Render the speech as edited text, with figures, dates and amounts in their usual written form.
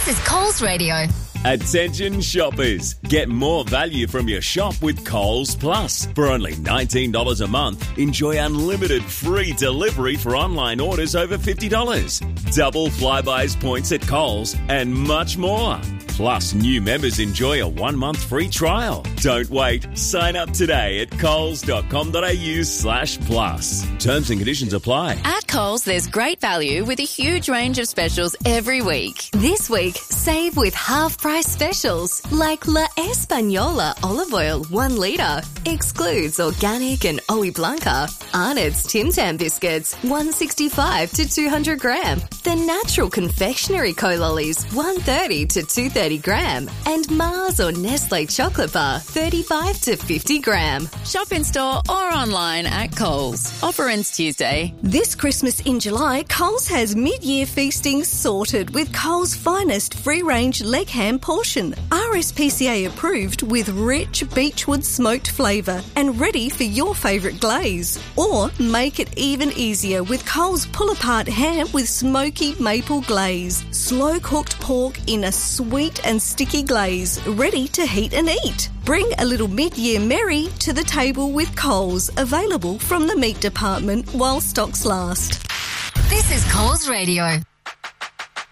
is Coles Radio. Attention shoppers, get more value from your shop with Coles Plus. For only $19 a month, enjoy unlimited free delivery for online orders over $50. Double Flybuys points at Coles and much more. Plus, new members enjoy a 1-month free trial. Don't wait. Sign up today at coles.com.au/plus. Terms and conditions apply. At Coles, there's great value with a huge range of specials every week. This week, save with half-price specials like La Española olive oil 1 litre. Excludes organic and Oe Blanca. Arnott's Tim Tam biscuits 165 to 200 gram. The Natural Confectionery Co-Lollies 130 to 230 gram. And Mars or Nestle chocolate bar 35 to 50 gram. Shop in store or online at Coles. Offer ends Tuesday. This Christmas in July, Coles has mid-year feasting sorted with Coles' finest free-range leg ham portion. RSPCA approved with rich beechwood smoked flavour and ready for your favourite glaze. Or make it even easier with Coles pull-apart ham with smoky maple glaze. Slow-cooked pork in a sweet and sticky glaze, ready to heat and eat. Bring a little mid-year merry to the table with Coles, available from the meat department while stocks last. This is Coles Radio.